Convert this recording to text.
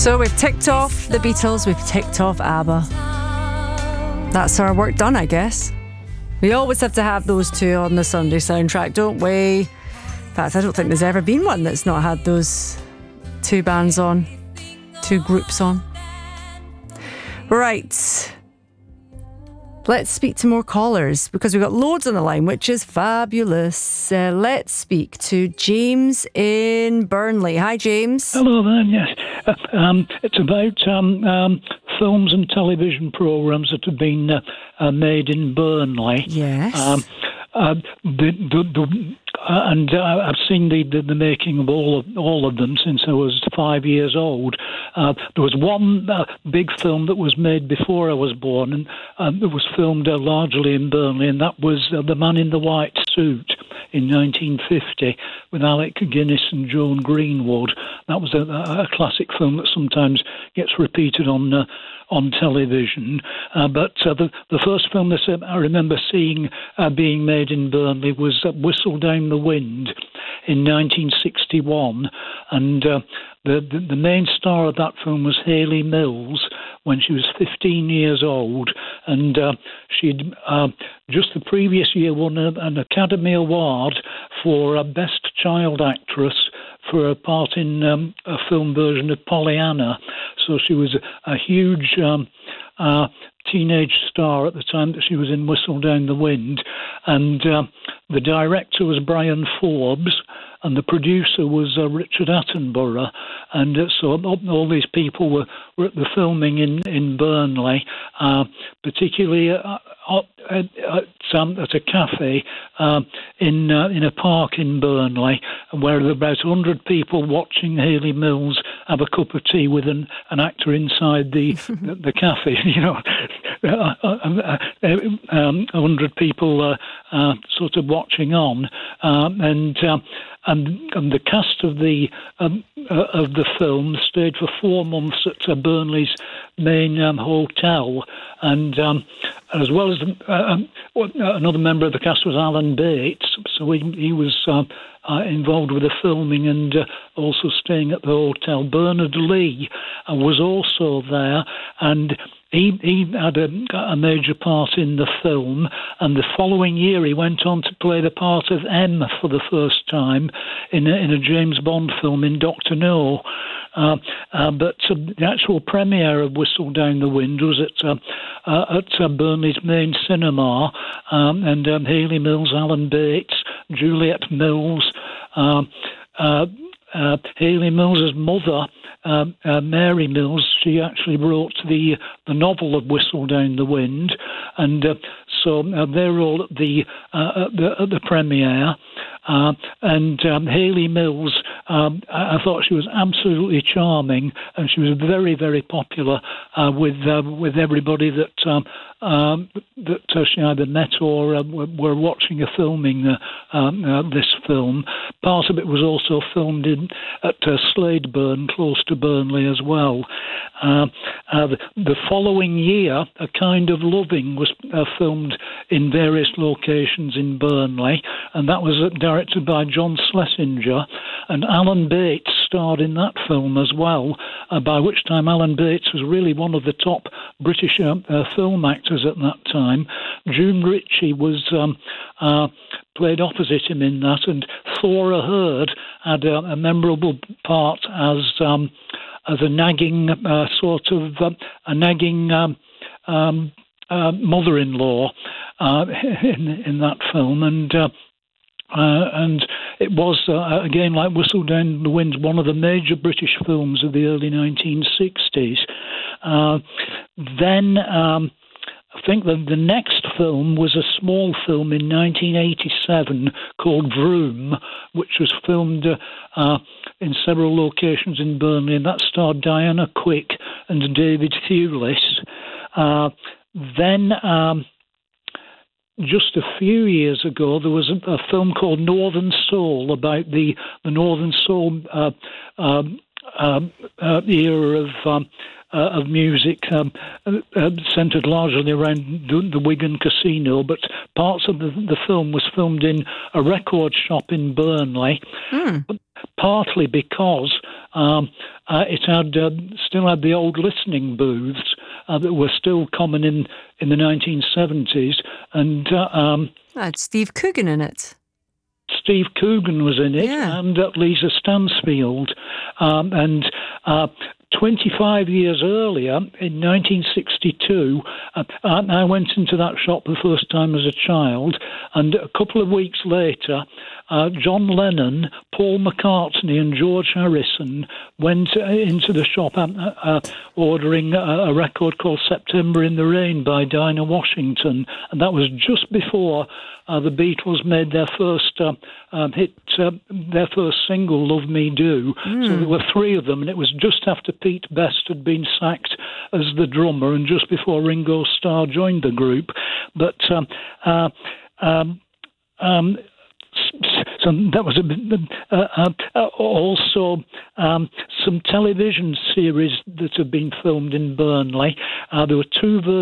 So we've ticked off the Beatles, we've ticked off ABBA. That's our work done, I guess. We always have to have those two on the Sunday soundtrack, don't we? In fact, I don't think there's ever been one that's not had those two bands on, two groups on. Right. Let's speak to more callers because we've got loads on the line, which is fabulous. Let's speak to James in Burnley. Hi, James. Hello there, yes. It's about films and television programmes that have been made in Burnley. Yes. And I've seen the making of all of them since I was 5 years old. There was one big film that was made before I was born, and it was filmed largely in Burnley, and that was The Man in the White Suit in 1950 with Alec Guinness and Joan Greenwood. That was a classic film that sometimes gets repeated on television. But the first film that I remember seeing being made in Burnley was Whistle Down the Wind in 1961. And the main star of that film was Hayley Mills when she was 15 years old. And she'd just the previous year won an Academy Award for Best Child Actress for a part in a film version of Pollyanna. So she was a huge teenage star at the time that she was in Whistle Down the Wind. And the director was Brian Forbes, and the producer was Richard Attenborough. And so all these people were at the filming in Burnley, particularly at a cafe in a park in Burnley, where there were about 100 people watching Hayley Mills have a cup of tea with an actor inside the cafe. 100 people sort of watching on, and the cast of the film stayed for 4 months at Burnley's main hotel, and as well as another member of the cast was Alan Bates, so he was involved with the filming and also staying at the hotel. Bernard Lee was also there, and he had a major part in the film, and the following year he went on to play the part of M for the first time in a James Bond film in Dr. No. But the actual premiere of Whistle Down the Wind was at Burnley's main cinema, and Hayley Mills, Alan Bates, Juliet Mills, Hayley Mills's mother, Mary Mills, she actually wrote the novel of Whistle Down the Wind, and so they're all at the premiere. And Hayley Mills, I thought she was absolutely charming, and she was very, very popular with everybody that she either met or were watching a filming this film. Part of it was also filmed at Sladeburne, close to Burnley as well. The following year, A Kind of Loving was filmed in various locations in Burnley, and that was directed by John Schlesinger, and Alan Bates starred in that film as well, by which time Alan Bates was really one of the top British film actors at that time. June Ritchie was played opposite him in that, and Thora Hird had a memorable part as a nagging mother-in-law in that film, and it was, again, like Whistle Down the Wind, one of the major British films of the early 1960s. Then I think the next film was a small film in 1987 called Vroom, which was filmed in several locations in Burnley, and that starred Diana Quick and David Thewlis. Then just a few years ago, there was a film called Northern Soul about the Northern Soul era of music centred largely around the Wigan Casino, but parts of the film was filmed in a record shop in Burnley, partly because it had still had the old listening booths that were still common in the 1970s, and had Steve Coogan in it. Steve Coogan was in it, Yeah. and Lisa Stansfield, and 25 years earlier, in 1962, I went into that shop the first time as a child, and a couple of weeks later, John Lennon, Paul McCartney and George Harrison went into the shop ordering a record called September in the Rain by Dinah Washington, and that was just before the Beatles made their first hit, their first single, Love Me Do. So there were three of them, and it was just after Pete Best had been sacked as the drummer and just before Ringo Starr joined the group. But so that was also some television series that have been filmed in Burnley. There were two versions